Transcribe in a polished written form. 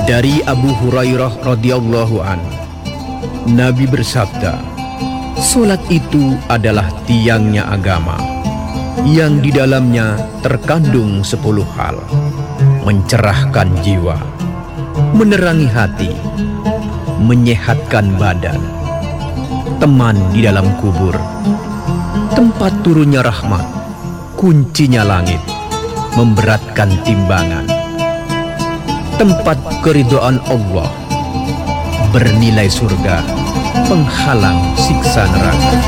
Dari Abu Hurairah radhiyallahu an, Nabi bersabda, "Salat itu adalah tiangnya agama, yang di dalamnya terkandung 10 hal: mencerahkan jiwa, menerangi hati, menyehatkan badan, teman di dalam kubur, tempat turunnya rahmat, kuncinya langit, memberatkan timbangan, tempat keridhaan Allah, bernilai surga, penghalang siksa neraka."